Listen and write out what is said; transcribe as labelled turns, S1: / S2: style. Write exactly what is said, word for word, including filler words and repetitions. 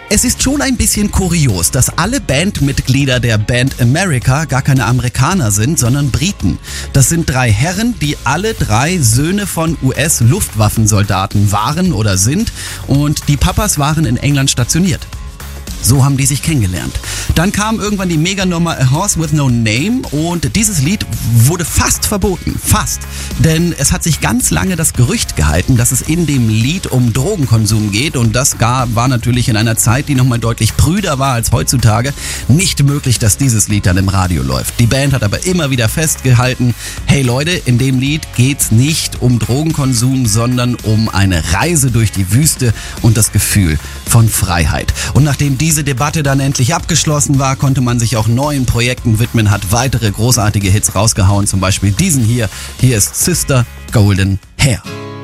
S1: Es ist schon ein bisschen kurios, dass alle Bandmitglieder der Band America gar keine Amerikaner sind, sondern Briten. Das sind drei Herren, die alle drei Söhne von U S-Luftwaffensoldaten waren oder sind, und die Papas waren in England stationiert. So haben die sich kennengelernt. Dann kam irgendwann die Meganummer A Horse with No Name und dieses Lied wurde fast verboten. Fast. Denn es hat sich ganz lange das Gerücht gehalten, dass es in dem Lied um Drogenkonsum geht, und das gar, war natürlich in einer Zeit, die nochmal deutlich prüder war als heutzutage, nicht möglich, dass dieses Lied dann im Radio läuft. Die Band hat aber immer wieder festgehalten, hey Leute, in dem Lied geht's nicht um Drogenkonsum, sondern um eine Reise durch die Wüste und das Gefühl von Freiheit. Und nachdem die diese Debatte dann endlich abgeschlossen war, konnte man sich auch neuen Projekten widmen, hat weitere großartige Hits rausgehauen, zum Beispiel diesen hier. Hier ist Sister Golden Hair.